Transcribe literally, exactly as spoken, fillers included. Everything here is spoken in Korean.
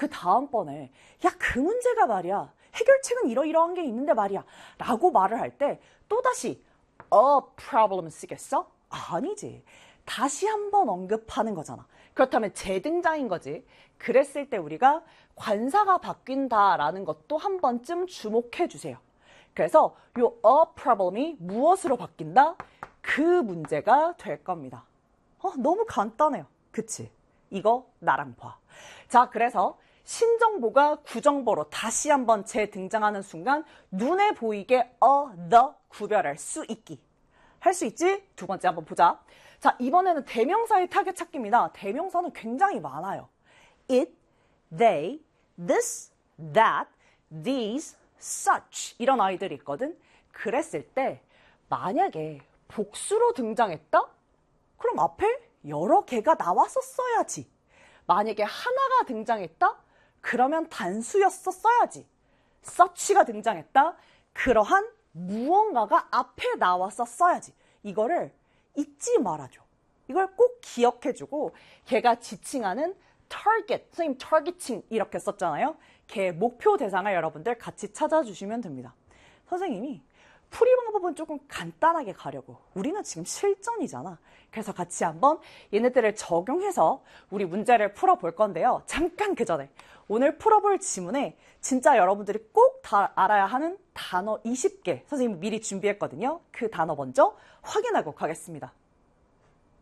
그 다음번에 야, 그 문제가 말이야. 해결책은 이러이러한 게 있는데 말이야. 라고 말을 할 때 또다시 a problem 쓰겠어? 아니지. 다시 한번 언급하는 거잖아. 그렇다면 재등장인 거지. 그랬을 때 우리가 관사가 바뀐다라는 것도 한 번쯤 주목해 주세요. 그래서 요 a problem이 무엇으로 바뀐다? 그 문제가 될 겁니다. 어, 너무 간단해요. 그치? 이거 나랑 봐. 자, 그래서 신정보가 구정보로 다시 한번 재등장하는 순간 눈에 보이게 a, the 구별할 수 있기. 할 수 있지? 두 번째 한번 보자. 자, 이번에는 대명사의 타겟 찾기입니다. 대명사는 굉장히 많아요. it, they, this, that, these, such 이런 아이들이 있거든. 그랬을 때 만약에 복수로 등장했다? 그럼 앞에 여러 개가 나왔었어야지. 만약에 하나가 등장했다? 그러면 단수였었어야지. such가 등장했다? 그러한 무언가가 앞에 나왔었어야지. 이거를 잊지 말아줘. 이걸 꼭 기억해주고 걔가 지칭하는 target, 선생님 targeting 이렇게 썼잖아요. 걔 목표 대상을 여러분들 같이 찾아주시면 됩니다. 선생님이 풀이 방법은 조금 간단하게 가려고. 우리는 지금 실전이잖아. 그래서 같이 한번 얘네들을 적용해서 우리 문제를 풀어볼 건데요. 잠깐 그 전에 오늘 풀어볼 지문에 진짜 여러분들이 꼭 다 알아야 하는 단어 이십 개 선생님이 미리 준비했거든요. 그 단어 먼저 확인하고 가겠습니다.